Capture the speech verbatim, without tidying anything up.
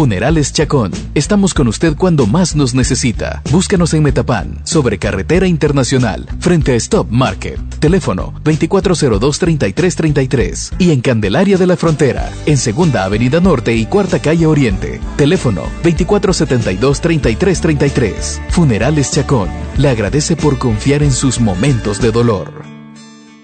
Funerales Chacón. Estamos con usted cuando más nos necesita. Búscanos en Metapán, sobre Carretera Internacional, frente a Stop Market. Teléfono veinticuatro cero dos, treinta y tres treinta y tres. Y en Candelaria de la Frontera, en Segunda Avenida Norte y Cuarta Calle Oriente. Teléfono veinticuatro setenta y dos, treinta y tres treinta y tres. Funerales Chacón. Le agradece por confiar en sus momentos de dolor.